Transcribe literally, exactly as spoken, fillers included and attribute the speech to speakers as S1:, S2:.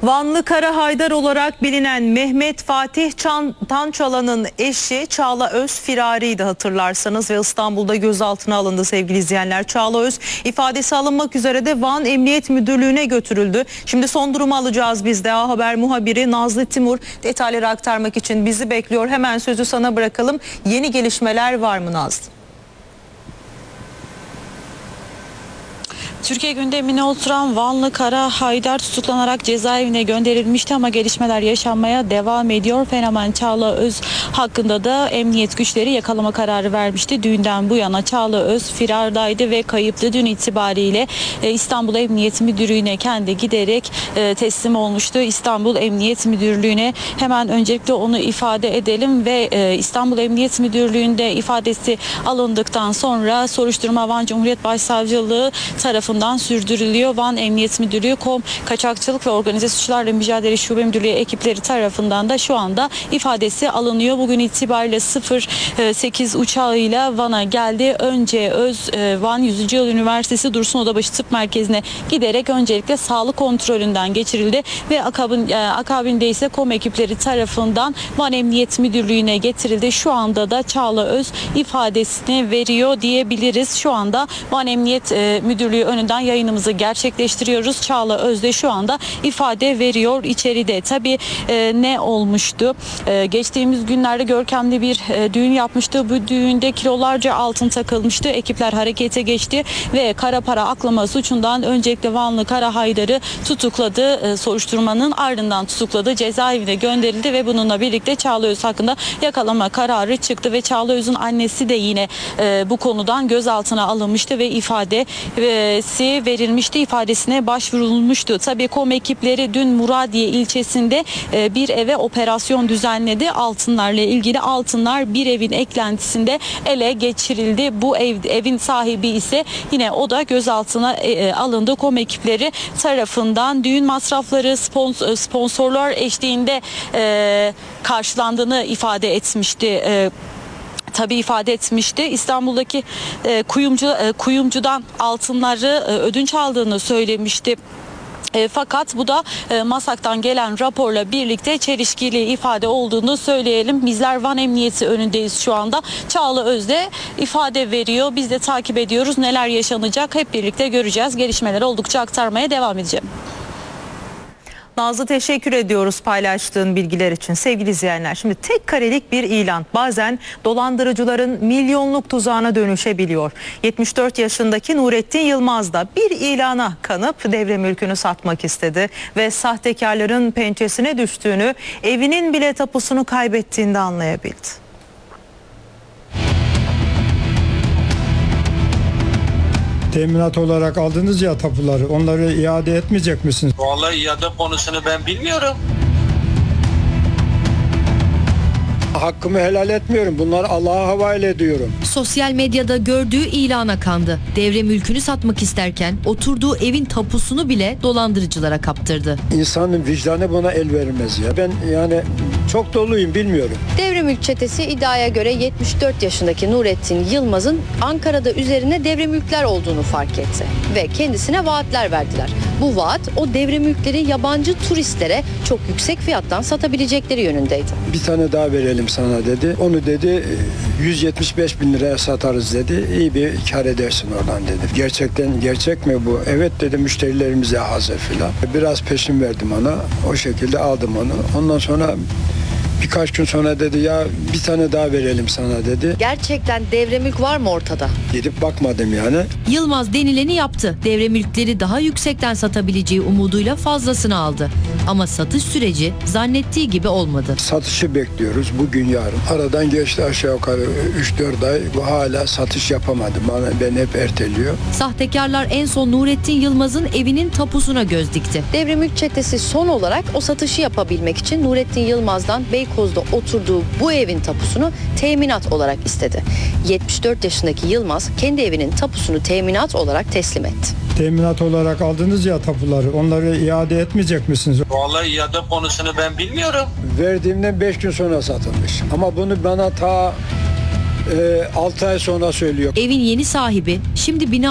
S1: Vanlı Kara Haydar olarak bilinen Mehmet Fatih Çan, Tançalan'ın eşi Çağla Öz firariydi hatırlarsanız ve İstanbul'da gözaltına alındı sevgili izleyenler. Çağla Öz ifadesi alınmak üzere de Van Emniyet Müdürlüğü'ne götürüldü. Şimdi son durumu alacağız biz de. A Haber muhabiri Nazlı Timur detayları aktarmak için bizi bekliyor. Hemen sözü sana bırakalım. Yeni gelişmeler var mı Nazlı?
S2: Türkiye gündemine oturan Vanlı Kara Haydar tutuklanarak cezaevine gönderilmişti ama gelişmeler yaşanmaya devam ediyor. Fenomen Çağla Öz hakkında da emniyet güçleri yakalama kararı vermişti. Düğünden bu yana Çağla Öz firardaydı ve kayıptı. Dün itibariyle İstanbul Emniyet Müdürlüğü'ne kendi giderek teslim olmuştu. İstanbul Emniyet Müdürlüğü'ne hemen öncelikle onu ifade edelim ve İstanbul Emniyet Müdürlüğü'nde ifadesi alındıktan sonra soruşturma Van Cumhuriyet Başsavcılığı tarafından sürdürülüyor. Van Emniyet Müdürlüğü, KOM Kaçakçılık ve Organize Suçlarla Mücadele Şube Müdürlüğü ekipleri tarafından da şu anda ifadesi alınıyor. Bugün itibariyle sıfır sekiz uçağıyla Van'a geldi. Önce Öz Van yüzüncü Yıl Üniversitesi Dursun Odabaşı Tıp Merkezi'ne giderek öncelikle sağlık kontrolünden geçirildi ve akabin, akabinde ise KOM ekipleri tarafından Van Emniyet Müdürlüğü'ne getirildi. Şu anda da Çağla Öz ifadesini veriyor diyebiliriz. Şu anda Van Emniyet Müdürlüğü önünde yayınımızı gerçekleştiriyoruz. Çağla Öz de şu anda ifade veriyor içeride. Tabii e, ne olmuştu? E, geçtiğimiz günlerde görkemli bir e, düğün yapmıştı. Bu düğünde kilolarca altın takılmıştı. Ekipler harekete geçti ve kara para aklama suçundan öncelikle Vanlı Kara Haydar'ı tutukladı. E, soruşturmanın ardından tutukladı. Cezaevine gönderildi ve bununla birlikte Çağla Öz hakkında yakalama kararı çıktı ve Çağla Öz'ün annesi de yine e, bu konudan gözaltına alınmıştı ve ifade e, verilmişti, ifadesine başvurulmuştu. Tabii KOM ekipleri dün Muradiye ilçesinde bir eve operasyon düzenledi. Altınlarla ilgili altınlar bir evin eklentisinde ele geçirildi. Bu ev, evin sahibi ise yine o da gözaltına alındı. KOM ekipleri tarafından düğün masrafları sponsorlar eşliğinde karşılandığını ifade etmişti. Tabii ifade etmişti. İstanbul'daki e, kuyumcu e, kuyumcudan altınları e, ödünç aldığını söylemişti. E, fakat bu da e, MASAK'tan gelen raporla birlikte çelişkili ifade olduğunu söyleyelim. Bizler Van Emniyeti önündeyiz şu anda. Çağla Öz de ifade veriyor. Biz de takip ediyoruz. Neler yaşanacak hep birlikte göreceğiz. Gelişmeleri oldukça aktarmaya devam edeceğim.
S1: Nazlı teşekkür ediyoruz paylaştığın bilgiler için sevgili izleyenler. Şimdi tek karelik bir ilan bazen dolandırıcıların milyonluk tuzağına dönüşebiliyor. yetmiş dört yaşındaki Nurettin Yılmaz da bir ilana kanıp devre mülkünü satmak istedi ve sahtekarların pençesine düştüğünü, evinin bile tapusunu kaybettiğinde anlayabildi.
S3: Teminat olarak aldınız ya tapuları, onları iade etmeyecek misiniz?
S4: Vallahi iade konusunu ben bilmiyorum.
S3: Hakkımı helal etmiyorum. Bunları Allah'a havale ediyorum.
S5: Sosyal medyada gördüğü ilana kandı. Devre mülkünü satmak isterken oturduğu evin tapusunu bile dolandırıcılara kaptırdı.
S3: İnsanın vicdanı buna el vermez ya. Ben yani çok doluyum, bilmiyorum.
S6: Devre mülk çetesi iddiaya göre yetmiş dört yaşındaki Nurettin Yılmaz'ın Ankara'da üzerine devre mülkler olduğunu fark etti ve kendisine vaatler verdiler. Bu vaat o devre mülkleri yabancı turistlere çok yüksek fiyattan satabilecekleri yönündeydi.
S3: Bir tane daha verelim sana dedi. Onu dedi yüz yetmiş beş bin liraya satarız dedi. İyi bir kar edersin oradan dedi. Gerçekten gerçek mi bu? Evet dedi, müşterilerimize hazır filan. Biraz peşin verdim ona. O şekilde aldım onu. Ondan sonra birkaç gün sonra dedi ya bir tane daha verelim sana dedi.
S6: Gerçekten devre mülk var mı ortada?
S3: Gidip bakmadım yani.
S5: Yılmaz denileni yaptı. Devre mülkleri daha yüksekten satabileceği umuduyla fazlasını aldı. Ama satış süreci zannettiği gibi olmadı.
S3: Satışı bekliyoruz bugün yarın. Aradan geçti aşağı yukarı üç dört ay. Bu hala satış yapamadım. Bana, ben hep erteliyor.
S5: Sahtekarlar en son Nurettin Yılmaz'ın evinin tapusuna göz dikti.
S6: Devre mülk çetesi son olarak o satışı yapabilmek için Nurettin Yılmaz'dan Beykoz'da oturduğu bu evin tapusunu teminat olarak istedi. yetmiş dört yaşındaki Yılmaz kendi evinin tapusunu teminat olarak teslim etti.
S3: Teminat olarak aldınız ya tapuları, onları iade etmeyecek misiniz?
S4: Vallahi iade konusunu ben bilmiyorum.
S3: Verdiğimden beş gün sonra satılmış. Ama bunu bana ta e, altı ay sonra söylüyor.
S5: Evin yeni sahibi şimdi bina